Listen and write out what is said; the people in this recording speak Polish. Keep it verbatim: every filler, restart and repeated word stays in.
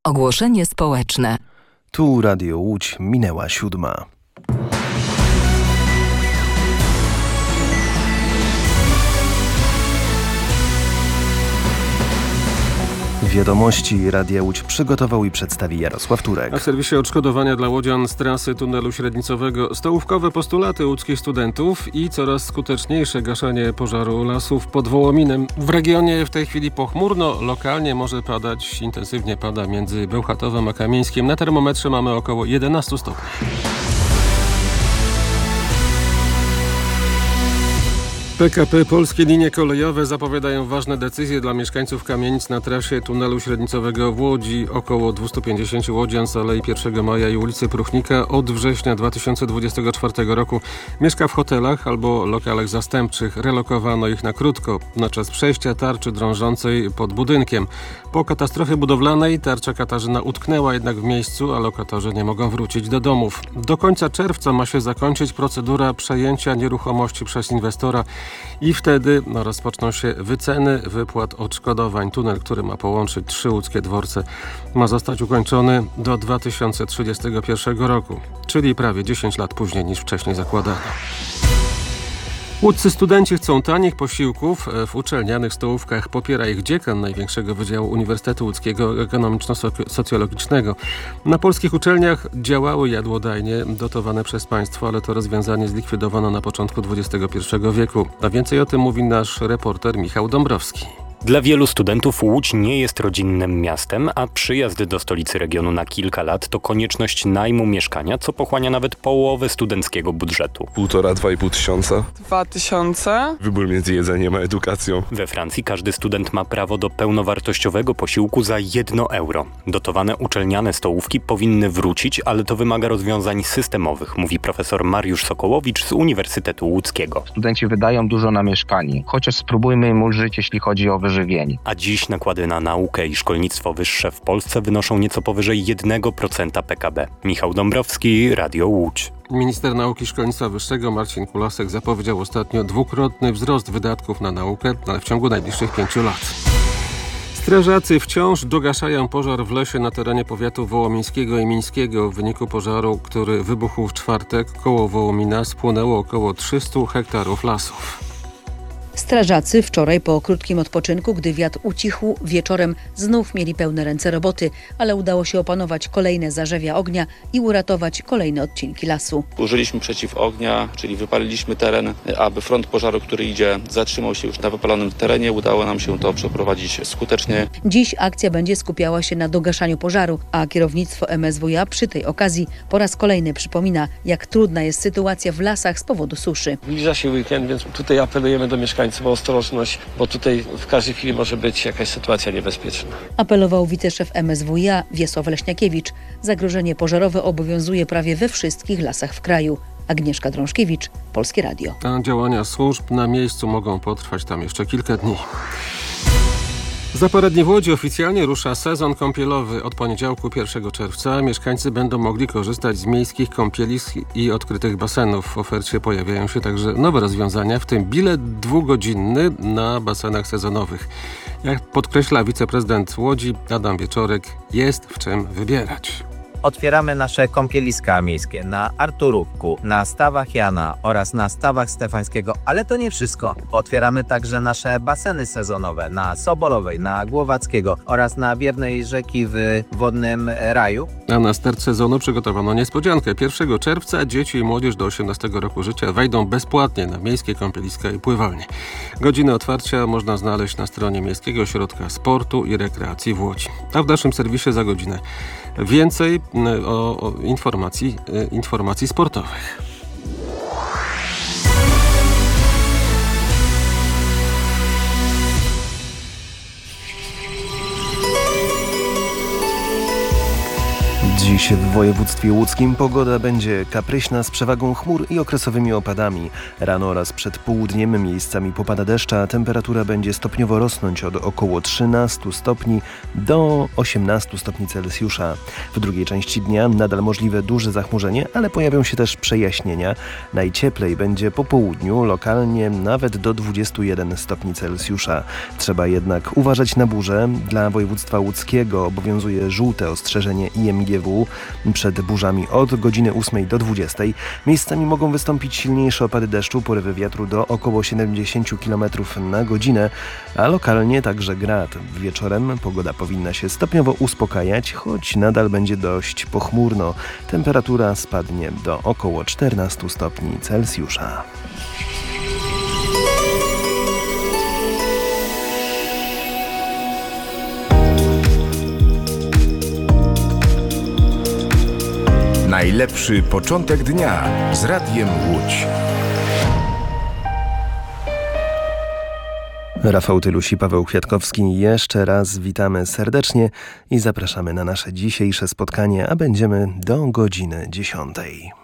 Ogłoszenie społeczne. Tu Radio Łódź, minęła siódma. Wiadomości Radia Łódź przygotował i przedstawi Jarosław Turek. A w serwisie odszkodowania dla łodzian z trasy tunelu średnicowego stołówkowe postulaty łódzkich studentów i coraz skuteczniejsze gaszenie pożaru lasów pod Wołominem. W regionie w tej chwili pochmurno, lokalnie może padać, intensywnie pada między Bełchatowem a Kamieńskiem. Na termometrze mamy około jedenaście stopni. P K P Polskie Linie Kolejowe zapowiadają ważne decyzje dla mieszkańców kamienic na trasie tunelu średnicowego w Łodzi. Około dwieście pięćdziesiąt łodzian z Alei pierwszego Maja i ulicy Pruchnika od września dwa tysiące dwudziestego czwartego roku mieszka w hotelach albo lokalach zastępczych. Relokowano ich na krótko, na czas przejścia tarczy drążącej pod budynkiem. Po katastrofie budowlanej tarcza Katarzyna utknęła jednak w miejscu, a lokatorzy nie mogą wrócić do domów. Do końca czerwca ma się zakończyć procedura przejęcia nieruchomości przez inwestora. I wtedy no, rozpoczną się wyceny wypłat odszkodowań. Tunel, który ma połączyć trzy łódzkie dworce, ma zostać ukończony do dwa tysiące trzydziestego pierwszego roku, czyli prawie dziesięć lat później niż wcześniej zakładano. Łódzcy studenci chcą tanich posiłków w uczelnianych stołówkach. Popiera ich dziekan największego Wydziału Uniwersytetu Łódzkiego Ekonomiczno-Socjologicznego. Na polskich uczelniach działały jadłodajnie dotowane przez państwo, ale to rozwiązanie zlikwidowano na początku dwudziestego pierwszego wieku. A więcej o tym mówi nasz reporter Michał Dąbrowski. Dla wielu studentów Łódź nie jest rodzinnym miastem, a przyjazd do stolicy regionu na kilka lat to konieczność najmu mieszkania, co pochłania nawet połowę studenckiego budżetu. Półtora, dwa i pół tysiąca. Dwa tysiące. Wybór między jedzeniem a edukacją. We Francji każdy student ma prawo do pełnowartościowego posiłku za jedno euro. Dotowane uczelniane stołówki powinny wrócić, ale to wymaga rozwiązań systemowych, mówi profesor Mariusz Sokołowicz z Uniwersytetu Łódzkiego. Studenci wydają dużo na mieszkanie, chociaż spróbujmy im ulżyć, jeśli chodzi o wyżywienie. A dziś nakłady na naukę i szkolnictwo wyższe w Polsce wynoszą nieco powyżej jeden procent P K B. Michał Dąbrowski, Radio Łódź. Minister Nauki i Szkolnictwa Wyższego Marcin Kulasek zapowiedział ostatnio dwukrotny wzrost wydatków na naukę, ale w ciągu najbliższych pięciu lat. Strażacy wciąż dogaszają pożar w lesie na terenie powiatu wołomińskiego i mińskiego. W wyniku pożaru, który wybuchł w czwartek koło Wołomina, spłonęło około trzysta hektarów lasów. Strażacy wczoraj po krótkim odpoczynku, gdy wiatr ucichł, wieczorem znów mieli pełne ręce roboty, ale udało się opanować kolejne zarzewia ognia i uratować kolejne odcinki lasu. Użyliśmy przeciwognia, czyli wypaliliśmy teren, aby front pożaru, który idzie, zatrzymał się już na wypalonym terenie. Udało nam się to przeprowadzić skutecznie. Dziś akcja będzie skupiała się na dogaszaniu pożaru, a kierownictwo M S W A przy tej okazji po raz kolejny przypomina, jak trudna jest sytuacja w lasach z powodu suszy. Zbliża się weekend, więc tutaj apelujemy do mieszkańców o ostrożność, bo tutaj w każdej chwili może być jakaś sytuacja niebezpieczna. Apelował wiceszef M S W A Wiesław Leśniakiewicz. Zagrożenie pożarowe obowiązuje prawie we wszystkich lasach w kraju. Agnieszka Drążkiewicz, Polskie Radio. A działania służb na miejscu mogą potrwać tam jeszcze kilka dni. Za parę dni w Łodzi oficjalnie rusza sezon kąpielowy. Od poniedziałku pierwszego czerwca mieszkańcy będą mogli korzystać z miejskich kąpielisk i odkrytych basenów. W ofercie pojawiają się także nowe rozwiązania, w tym bilet dwugodzinny na basenach sezonowych. Jak podkreśla wiceprezydent Łodzi Adam Wieczorek, jest w czym wybierać. Otwieramy nasze kąpieliska miejskie na Arturówku, na Stawach Jana oraz na Stawach Stefańskiego, ale to nie wszystko. Otwieramy także nasze baseny sezonowe na Sobolowej, na Głowackiego oraz na Wiernej Rzeki w Wodnym Raju. A na start sezonu przygotowano niespodziankę. pierwszego czerwca dzieci i młodzież do osiemnastego roku życia wejdą bezpłatnie na miejskie kąpieliska i pływalnie. Godziny otwarcia można znaleźć na stronie Miejskiego Ośrodka Sportu i Rekreacji w Łodzi. A w naszym serwisie za godzinę więcej o, o informacji, informacji sportowych. Dziś w województwie łódzkim pogoda będzie kapryśna z przewagą chmur i okresowymi opadami. Rano oraz przed południem miejscami popada deszcz, a temperatura będzie stopniowo rosnąć od około trzynastu stopni do osiemnastu stopni Celsjusza. W drugiej części dnia nadal możliwe duże zachmurzenie, ale pojawią się też przejaśnienia. Najcieplej będzie po południu, lokalnie nawet do dwudziestu jeden stopni Celsjusza. Trzeba jednak uważać na burze. Dla województwa łódzkiego obowiązuje żółte ostrzeżenie I M G W przed burzami od godziny ósmej do dwudziestej. Miejscami mogą wystąpić silniejsze opady deszczu, porywy wiatru do około siedemdziesięciu kilometrów na godzinę, a lokalnie także grad. Wieczorem pogoda powinna się stopniowo uspokajać, choć nadal będzie dość pochmurno. Temperatura spadnie do około czternastu stopni Celsjusza. Najlepszy początek dnia z Radiem Łódź. Rafał Tyluś i Paweł Kwiatkowski. Jeszcze raz witamy serdecznie i zapraszamy na nasze dzisiejsze spotkanie, a będziemy do godziny dziesiątej.